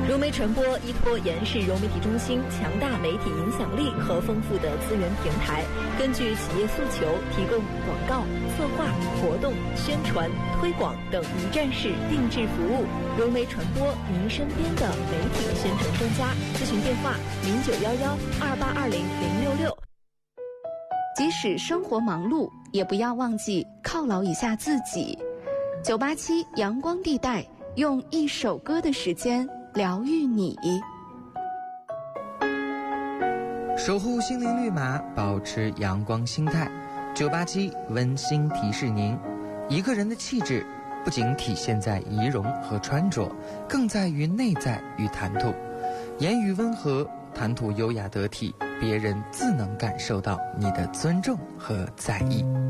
融媒传播依托延世融媒体中心强大媒体影响力和丰富的资源平台，根据企业诉求，提供广告、策划、活动、宣传、推广等一站式定制服务。融媒传播，您身边的媒体宣传专家。咨询电话：0911282066。 即使生活忙碌，也不要忘记犒劳一下自己。987阳光地带，用一首歌的时间疗愈你。 守护心灵绿码，保持阳光心态。987温馨提示您，一个人的气质不仅体现在仪容和穿着，更在于内在与谈吐。言语温和，谈吐优雅得体，别人自能感受到你的尊重和在意。